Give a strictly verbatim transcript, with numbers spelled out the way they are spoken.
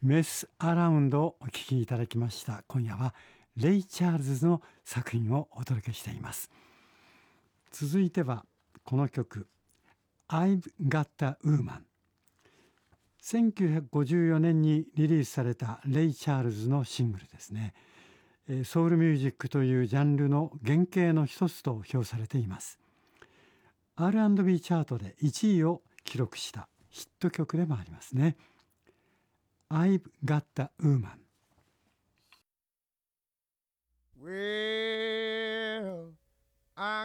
メスアラウンドをお聴きいただきました。今夜はレイ・チャールズの作品をお届けしています。続いてはこの曲 I've Got a Woman。 せんきゅうひゃくごじゅうよねんにリリースされたレイ・チャールズのシングルですね。ソウルミュージックというジャンルの原型の一つと評されています。 アールアンドビー チャートでいちいを記録したヒット曲でもありますね。 I've Got a Woman。 Well, I